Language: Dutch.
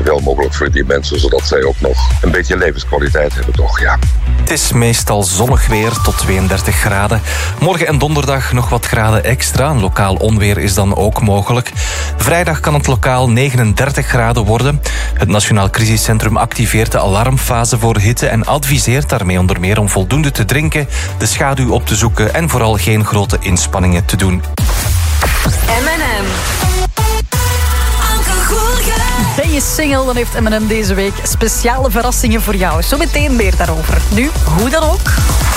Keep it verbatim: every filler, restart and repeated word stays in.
zoveel mogelijk voor die mensen, zodat zij ook nog een beetje levenskwaliteit hebben, toch, ja. Het is meestal zonnig weer tot tweeëndertig graden. Morgen en donderdag nog wat graden extra. Lokaal onweer is dan ook mogelijk. Vrijdag kan het lokaal negenendertig graden worden. Het Nationaal Crisiscentrum activeert de alarmfase voor hitte en adviseert daarmee onder meer om voldoende te drinken, de schaduw op te zoeken en vooral geen grote inspanningen te doen. M en M. Ben je single, dan heeft M en M deze week speciale verrassingen voor jou. Zometeen meer daarover. Nu, hoe dan ook.